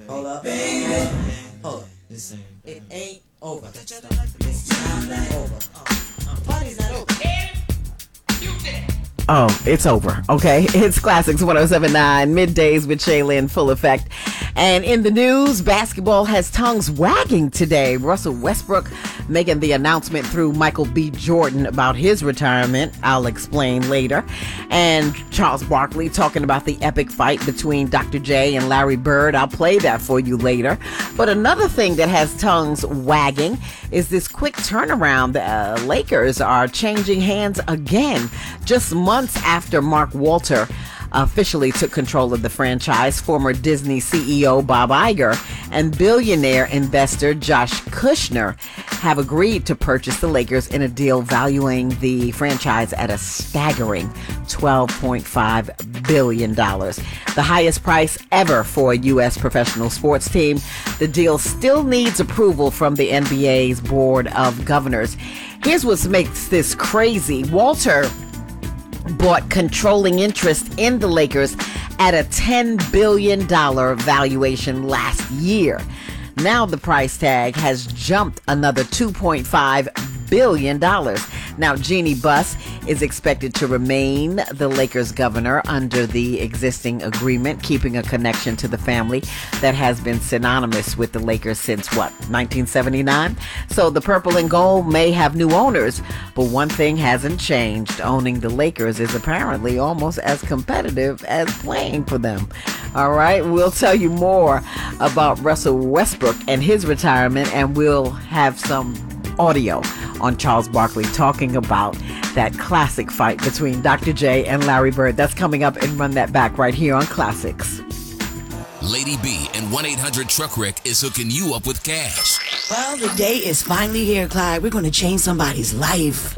Hold up. Baby. Hold up. It ain't over. It's not over. Party's not over. Oh, it's over. Okay. It's Classics 107.9, middays with Shayla in full effect. And in the news, basketball has tongues wagging today. Russell Westbrook making the announcement through Michael B. Jordan about his retirement. I'll explain later. And Charles Barkley talking about the epic fight between Dr. J and Larry Bird. I'll play that for you later. But another thing that has tongues wagging is this quick turnaround. The Lakers are changing hands again. Just months after Mark Walter officially took control of the franchise, former Disney CEO Bob Iger and billionaire investor Josh Kushner have agreed to purchase the Lakers in a deal valuing the franchise at a staggering $12.5 billion. The highest price ever for a U.S. professional sports team. The deal still needs approval from the NBA's Board of Governors. Here's what makes this crazy. Walter bought controlling interest in the Lakers at a $10 billion valuation last year. Now the price tag has jumped another $2.5 billion. Now, Jeannie Buss is expected to remain the Lakers governor under the existing agreement, keeping a connection to the family that has been synonymous with the Lakers since, 1979? So the purple and gold may have new owners, but one thing hasn't changed. Owning the Lakers is apparently almost as competitive as playing for them. All right, we'll tell you more about Russell Westbrook and his retirement, and we'll have some audio on Charles Barkley talking about that classic fight between Dr. J and Larry Bird. That's coming up, and run that back right here on Classics. Lady B and 1-800-TRUCK-WRECK is hooking you up with cash. Well, the day is finally here, Clyde. We're going to change somebody's life.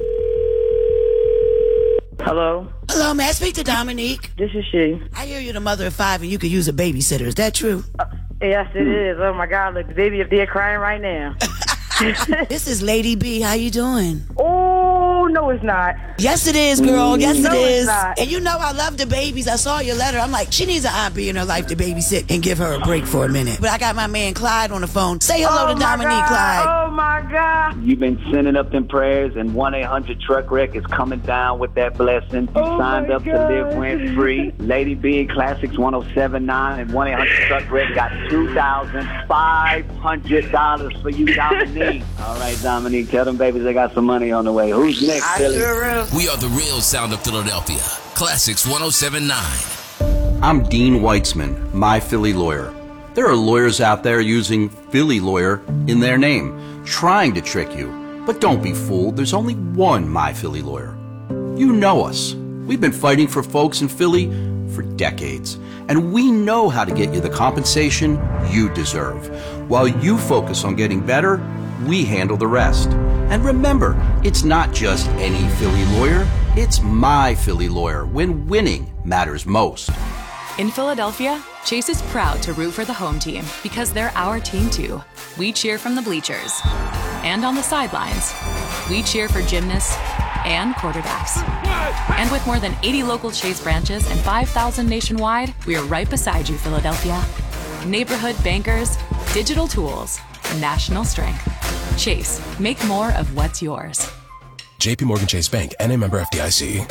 Hello? Hello, may I speak to Dominique? This is she. I hear you're the mother of 5 and you could use a babysitter. Is that true? Yes, it is. Oh, my God. Look, the baby up there crying right now. This is Lady B. How you doing? Oh, no, it's not. Yes, it is, girl. Yes, No, it is. it's not. And you know I love the babies. I saw your letter. I'm like, she needs an Aunt B in her life to babysit and give her a break for a minute. But I got my man Clyde on the phone. Say hello to Dominique, God. Clyde. Oh, my God. You've been sending up them prayers, and 1-800-TRUCK-WRECK is coming down with that blessing. You signed up to live rent-free. Lady B, Classics 107.9, and 1-800-TRUCK-WRECK got $2,500 for you, Dominique. All right, Dominique, tell them babies they got some money on the way. Who's next, Philly? We are the real sound of Philadelphia. Classics 107.9. I'm Dean Weitzman, My Philly Lawyer. There are lawyers out there using Philly Lawyer in their name, trying to trick you. But don't be fooled. There's only one My Philly Lawyer. You know us. We've been fighting for folks in Philly for decades, and we know how to get you the compensation you deserve. While you focus on getting better, we handle the rest. And remember, it's not just any Philly lawyer, it's My Philly Lawyer, when winning matters most. In Philadelphia, Chase is proud to root for the home team because they're our team too. We cheer from the bleachers and on the sidelines. We cheer for gymnasts and quarterbacks. And with more than 80 local Chase branches and 5,000 nationwide, we are right beside you, Philadelphia. Neighborhood bankers, digital tools, national strength. Chase, make more of what's yours. JP Morgan Chase Bank, N.A. member FDIC.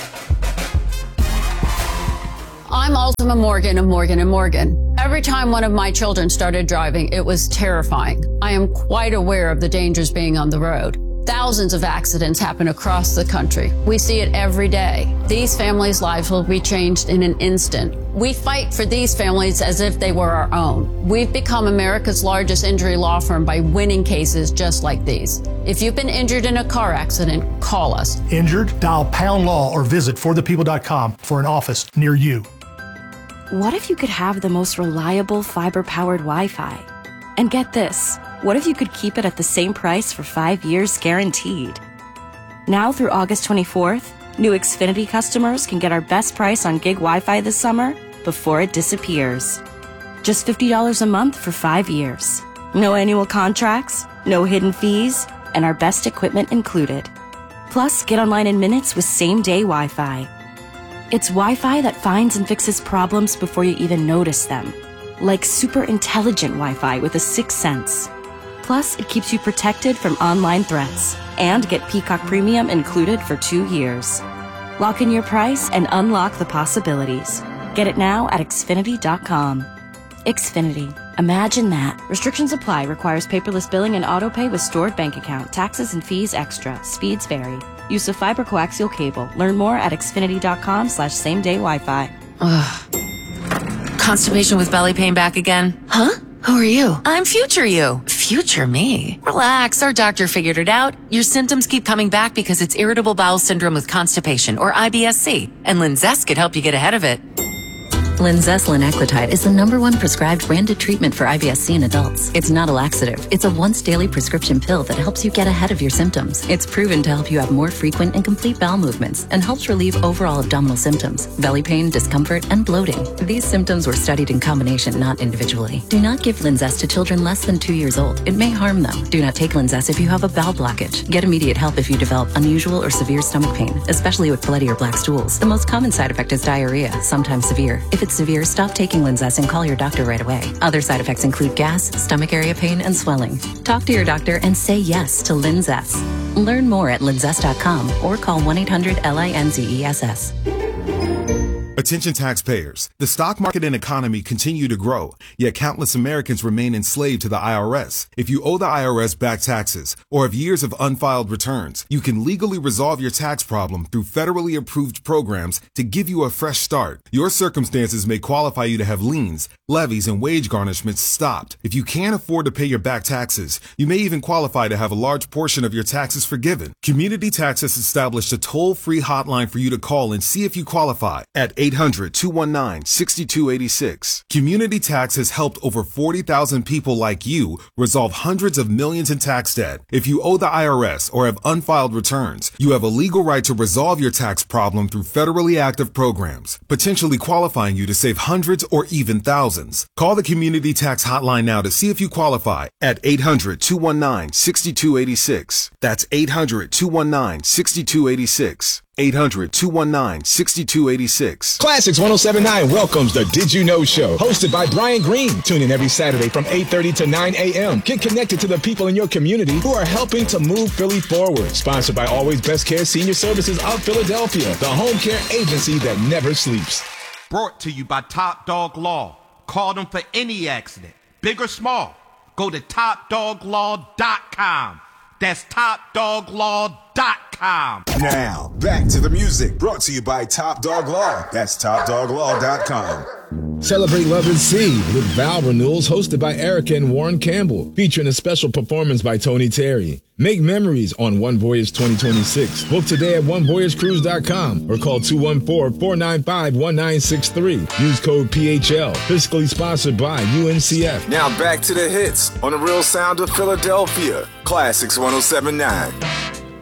I'm Ultima Morgan of Morgan & Morgan. Every time one of my children started driving, it was terrifying. I am quite aware of the dangers being on the road. Thousands of accidents happen across the country. We see it every day. These families' lives will be changed in an instant. We fight for these families as if they were our own. We've become America's largest injury law firm by winning cases just like these. If you've been injured in a car accident, call us. Injured? Dial # law or visit forthepeople.com for an office near you. What if you could have the most reliable fiber-powered Wi-Fi? And get this, what if you could keep it at the same price for 5 years guaranteed? Now through August 24th, new Xfinity customers can get our best price on gig Wi-Fi this summer before it disappears. Just $50 a month for 5 years. No annual contracts, no hidden fees, and our best equipment included. Plus, get online in minutes with same-day Wi-Fi. It's Wi-Fi that finds and fixes problems before you even notice them. like super intelligent Wi-Fi with a 6th sense. Plus, it keeps you protected from online threats. And get Peacock Premium included for 2 years. Lock in your price and unlock the possibilities. Get it now at Xfinity.com. Xfinity. Imagine that. Restrictions apply. Requires paperless billing and autopay with stored bank account. Taxes and fees extra. Speeds vary. Use of fiber coaxial cable. Learn more at Xfinity.com/same-day Wi-Fi. Ugh. Constipation with belly pain back again? Huh? Who are you? I'm future you. Future me. Relax, our doctor figured it out. Your symptoms keep coming back because it's irritable bowel syndrome with constipation, or IBS-C, and Linzess could help you get ahead of it. Linzess linaclotide is the #1 prescribed branded treatment for IBS-C in adults. It's not a laxative. It's a once-daily prescription pill that helps you get ahead of your symptoms. It's proven to help you have more frequent and complete bowel movements and helps relieve overall abdominal symptoms, belly pain, discomfort, and bloating. These symptoms were studied in combination, not individually. Do not give Linzess to children less than 2 years old. It may harm them. Do not take Linzess if you have a bowel blockage. Get immediate help if you develop unusual or severe stomach pain, especially with bloody or black stools. The most common side effect is diarrhea, sometimes severe. If it's severe, stop taking Linzess and call your doctor right away. Other side effects include gas, stomach area pain, and swelling. Talk to your doctor and say yes to Linzess. Learn more at linzess.com or call 1-800-LINZESS. Attention taxpayers. The stock market and economy continue to grow, yet countless Americans remain enslaved to the IRS. If you owe the IRS back taxes or have years of unfiled returns, you can legally resolve your tax problem through federally approved programs to give you a fresh start. Your circumstances may qualify you to have liens, levies, and wage garnishments stopped. If you can't afford to pay your back taxes, you may even qualify to have a large portion of your taxes forgiven. Community Tax has established a toll-free hotline for you to call and see if you qualify at 800-219-6286. Community Tax has helped over 40,000 people like you resolve hundreds of millions in tax debt. If you owe the IRS or have unfiled returns, you have a legal right to resolve your tax problem through federally active programs, potentially qualifying you to save hundreds or even thousands. Call the Community Tax hotline now to see if you qualify at 800-219-6286. That's 800-219-6286. 800-219-6286. Classics 1079 welcomes the Did You Know Show, hosted by Brian Green. Tune in every Saturday from 8:30 to 9 a.m. Get connected to the people in your community who are helping to move Philly forward. Sponsored by Always Best Care Senior Services of Philadelphia, the home care agency that never sleeps. Brought to you by Top Dog Law. Call them for any accident, big or small. Go to TopDogLaw.com. That's TopDogLaw.com. Now, back to the music, brought to you by Top Dog Law. That's TopDogLaw.com. Celebrate Love and See with Vow Renewals, hosted by Erica and Warren Campbell, featuring a special performance by Tony Terry. Make memories on One Voyage 2026. Book today at onevoyagecruise.com or call 214-495-1963. Use code PHL. Fiscally sponsored by UNCF. Now back to the hits on the real sound of Philadelphia. Classics 1079.